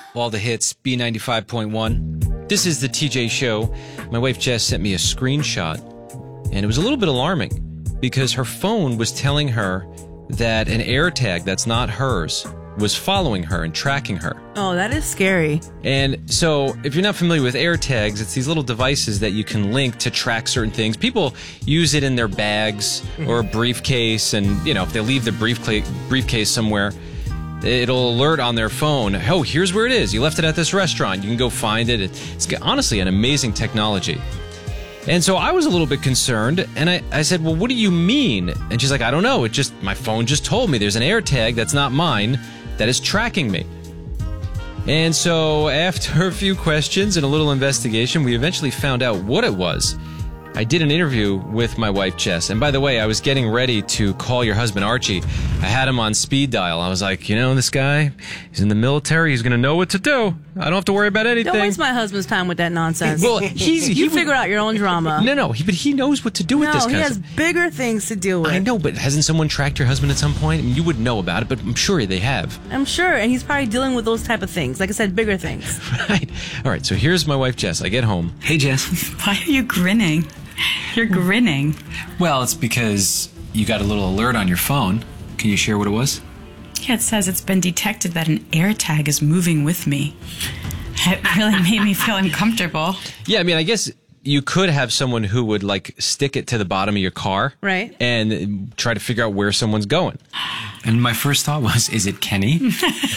All the hits, B95.1. This is the TJ Show. My wife Jess sent me a screenshot, and it was a little bit alarming because her phone was telling her that an AirTag that's not hers was following her and tracking her. Oh, that is scary. And so, if you're not familiar with AirTags, it's these little devices that you can link to track certain things. People use it in their bags or a briefcase, and, you know, if they leave the briefcase somewhere, it'll alert on their phone, oh, here's where it is. You left it at this restaurant. You can go find it. It's honestly an amazing technology. And so I was a little bit concerned, and I said, well, what do you mean? And she's like, I don't know. My phone just told me there's an AirTag that's not mine that is tracking me. And so after a few questions and a little investigation, we eventually found out what it was. I did an interview with my wife, Jess. And by the way, I was getting ready to call your husband, Archie. I had him on speed dial. I was like, you know, this guy, he's in the military. He's going to know what to do. I don't have to worry about anything. Don't waste my husband's time with that nonsense. Well, you figure out your own drama. No, but he knows what to do with this kind he of has stuff. bigger things to deal with. I know, but hasn't someone tracked your husband at some point? I mean, you wouldn't know about it, but I'm sure they have. I'm sure, and he's probably dealing with those type of things. Like I said, bigger things. Right. All right, so here's my wife, Jess. I get home. Hey, Jess. Why are you grinning? You're grinning. Well, it's because you got a little alert on your phone. Can you share what it was? Yeah, it says it's been detected that an AirTag is moving with me. It really made me feel uncomfortable. Yeah, I mean, I guess you could have someone who would, like, stick it to the bottom of your car. Right. And try to figure out where someone's going. And my first thought was, is it Kenny?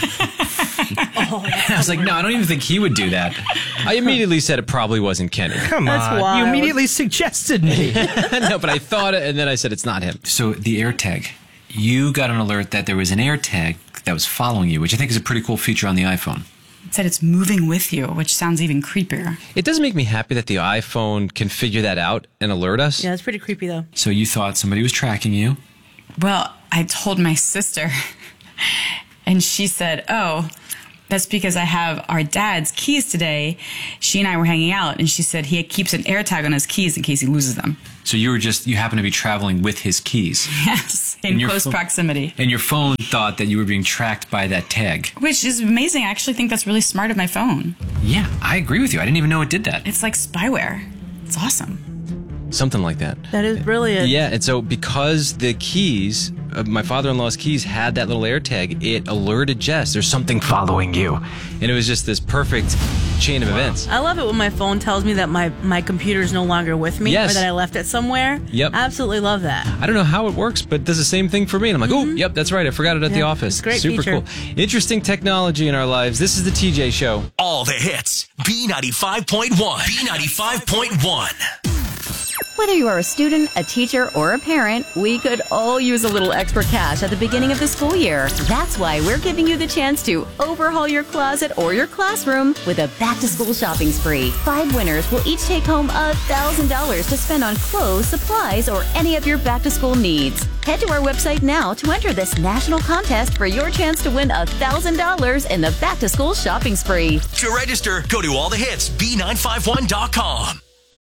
I was like, no, I don't even think he would do that. I immediately said it probably wasn't Kenny. Come That's on. wild. You immediately suggested me. No, but I thought it, and then I said it's not him. So the AirTag, you got an alert that there was an AirTag that was following you, which I think is a pretty cool feature on the iPhone. It said it's moving with you, which sounds even creepier. It does make me happy that the iPhone can figure that out and alert us. Yeah, it's pretty creepy, though. So you thought somebody was tracking you. Well, I told my sister, and she said, oh, that's because I have our dad's keys today. She and I were hanging out, and she said he keeps an AirTag on his keys in case he loses them. So you happen to be traveling with his keys. Yes, in close proximity. And your phone thought that you were being tracked by that tag. Which is amazing. I actually think that's really smart of my phone. Yeah, I agree with you. I didn't even know it did that. It's like spyware. It's awesome. Something like that. That is brilliant. Yeah, and so because the keys, my father-in-law's keys had that little AirTag, it alerted Jess, there's something following you. And it was just this perfect chain of events. I love it when my phone tells me that my computer is no longer with me, Yes. or that I left it somewhere. Yep. Absolutely love that. I don't know how it works, but it does the same thing for me. And I'm like, oh, yep, that's right. I forgot it at the Yeah, office. it's a great Super feature. cool. Interesting technology in our lives. This is the TJ Show. All the hits. B95.1. B95.1. Whether you are a student, a teacher, or a parent, we could all use a little extra cash at the beginning of the school year. That's why we're giving you the chance to overhaul your closet or your classroom with a back-to-school shopping spree. 5 winners will each take home $1,000 to spend on clothes, supplies, or any of your back-to-school needs. Head to our website now to enter this national contest for your chance to win $1,000 in the back-to-school shopping spree. To register, go to allthehitsb951.com.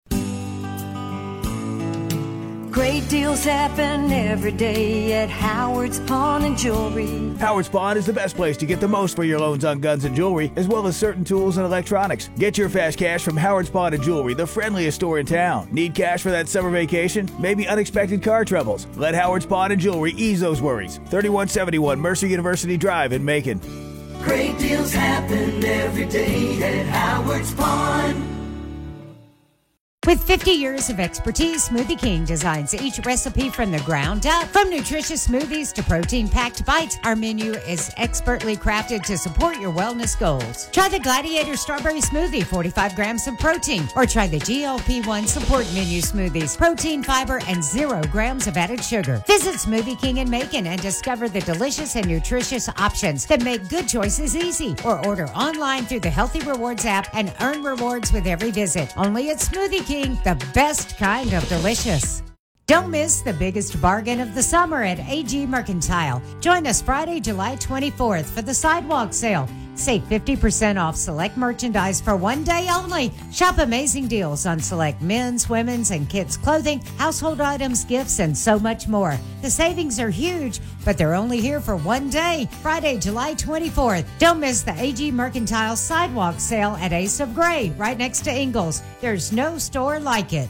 Great deals happen every day at Howard's Pawn and Jewelry. Howard's Pawn is the best place to get the most for your loans on guns and jewelry, as well as certain tools and electronics. Get your fast cash from Howard's Pawn and Jewelry, the friendliest store in town. Need cash for that summer vacation? Maybe unexpected car troubles? Let Howard's Pawn and Jewelry ease those worries. 3171 Mercer University Drive in Macon. Great deals happen every day at Howard's Pawn. With 50 years of expertise, Smoothie King designs each recipe from the ground up. From nutritious smoothies to protein-packed bites, our menu is expertly crafted to support your wellness goals. Try the Gladiator Strawberry Smoothie, 45 grams of protein. Or try the GLP-1 Support Menu Smoothies, protein, fiber, and 0 grams of added sugar. Visit Smoothie King in Macon and discover the delicious and nutritious options that make good choices easy. Or order online through the Healthy Rewards app and earn rewards with every visit. Only at Smoothie King, the best kind of delicious. Don't miss the biggest bargain of the summer at AG Mercantile. Join us Friday, July 24th for the sidewalk sale. Save 50% off select merchandise for one day only. Shop amazing deals on select men's, women's, and kids' clothing, household items, gifts, and so much more. The savings are huge, but they're only here for one day, Friday, July 24th. Don't miss the AG Mercantile Sidewalk Sale at Ace of Gray, right next to Ingles. There's no store like it.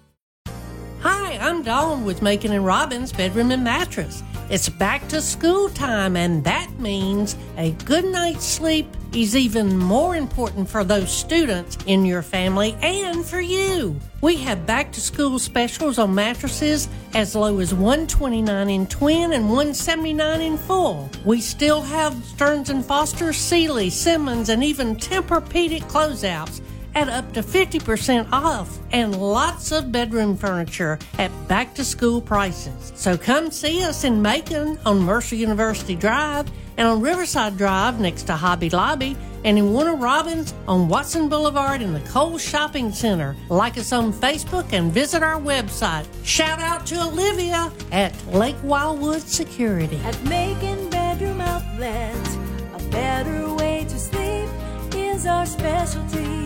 Hi, I'm Dawn with Macon and Robbins Bedroom and Mattress. It's back to school time, and that means a good night's sleep is even more important for those students in your family and for you. We have back to school specials on mattresses as low as $129 in twin and $179 in full. We still have Stearns & Foster, Sealy, Simmons, and even Tempur-Pedic closeouts at up to 50% off, and lots of bedroom furniture at back-to-school prices. So come see us in Macon on Mercer University Drive and on Riverside Drive next to Hobby Lobby, and in Warner Robins on Watson Boulevard in the Kohl's Shopping Center. Like us on Facebook and visit our website. Shout out to Olivia at Lake Wildwood Security. At Macon Bedroom Outlets, a better way to sleep is our specialty.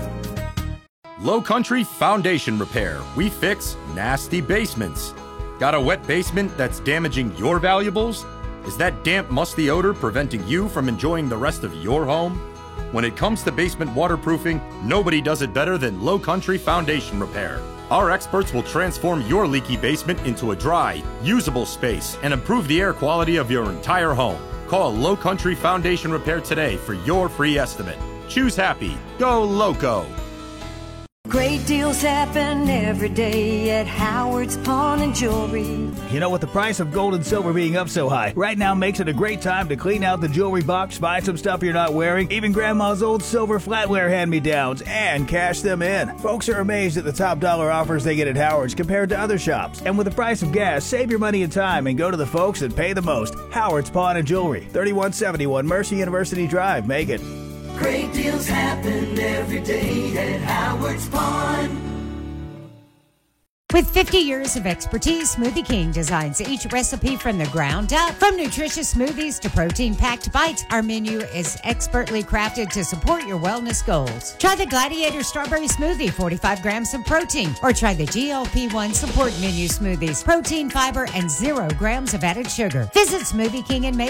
Low Country Foundation Repair. We fix nasty basements. Got a wet basement that's damaging your valuables? Is that damp, musty odor preventing you from enjoying the rest of your home? When it comes to basement waterproofing, nobody does it better than Low Country Foundation Repair. Our experts will transform your leaky basement into a dry, usable space and improve the air quality of your entire home. Call Low Country Foundation Repair today for your free estimate. Choose happy. Go Loco. Great deals happen every day at Howard's Pawn and Jewelry. You know, with the price of gold and silver being up so high, right now makes it a great time to clean out the jewelry box, buy some stuff you're not wearing, even Grandma's old silver flatware hand-me-downs, and cash them in. Folks are amazed at the top dollar offers they get at Howard's compared to other shops. And with the price of gas, save your money and time and go to the folks that pay the most. Howard's Pawn and Jewelry, 3171 Mercer University Drive, Macon. Great deals happen every day at Howard's Pawn. With 50 years of expertise, Smoothie King designs each recipe from the ground up. From nutritious smoothies to protein-packed bites, our menu is expertly crafted to support your wellness goals. Try the Gladiator Strawberry Smoothie, 45 grams of protein. Or try the GLP-1 Support Menu Smoothies, protein, fiber, and 0 grams of added sugar. Visit Smoothie King in Macon